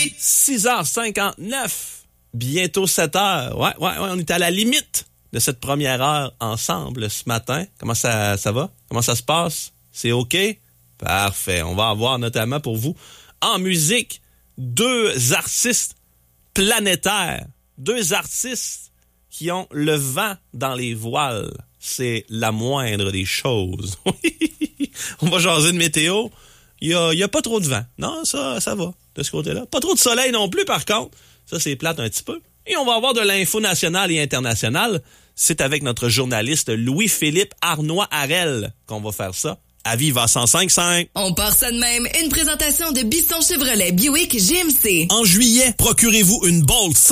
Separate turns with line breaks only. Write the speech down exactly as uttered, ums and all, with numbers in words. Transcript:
Oui, six heures cinquante-neuf. Bientôt sept heures. Ouais, ouais, ouais, on est à la limite de cette première heure ensemble ce matin. Comment ça, ça va? Comment ça se passe? C'est OK? Parfait. On va avoir notamment pour vous, en musique, deux artistes planétaires. Deux artistes qui ont le vent dans les voiles. C'est la moindre des choses. On va jaser de météo. Il y a, il y a pas trop de vent. Non, ça, ça va de ce côté-là. Pas trop de soleil non plus, par contre. Ça, c'est plate un petit peu. Et on va avoir de l'info nationale et internationale. C'est avec notre journaliste Louis-Philippe Arnois-Harel qu'on va faire ça. À Viva cent cinq cinq.
On part ça de même. Une présentation de Bisson Chevrolet Buick G M C.
En juillet, procurez-vous une Bolt